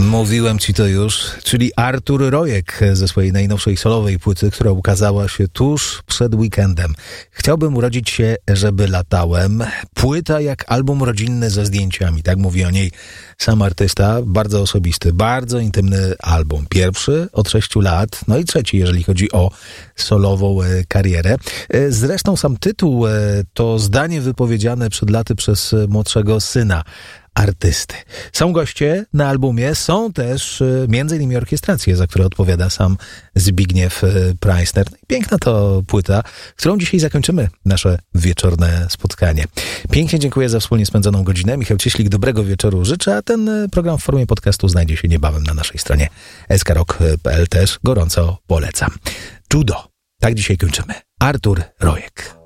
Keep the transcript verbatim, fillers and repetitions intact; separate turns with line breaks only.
Mówiłem ci to już, czyli Artur Rojek ze swojej najnowszej solowej płyty, która ukazała się tuż przed weekendem. Chciałbym urodzić się, żeby latałem. Płyta jak album rodzinny ze zdjęciami, tak mówi o niej sam artysta. Bardzo osobisty, bardzo intymny album. Pierwszy od sześciu lat, no i trzeci, jeżeli chodzi o solową e, karierę. E, zresztą sam tytuł e, to zdanie wypowiedziane przed laty przez e, młodszego syna artysty. Są goście na albumie, są też y, między innymi orkiestracje, za które odpowiada sam Zbigniew y, Preissner. Piękna to płyta, którą dzisiaj zakończymy nasze wieczorne spotkanie. Pięknie dziękuję za wspólnie spędzoną godzinę. Michał Cieślik, dobrego wieczoru życzę, a ten y, program w formie podcastu znajdzie się niebawem na naszej stronie s k rock kropka p l. Też gorąco polecam. Judo. Tak dzisiaj kończymy. Artur Rojek.